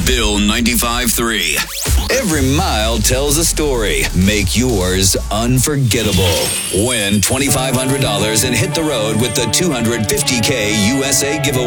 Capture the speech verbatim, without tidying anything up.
Bill ninety-five three. Every mile tells a story. Make yours unforgettable. Win twenty-five hundred dollars and hit the road with the two hundred fifty K U S A giveaway.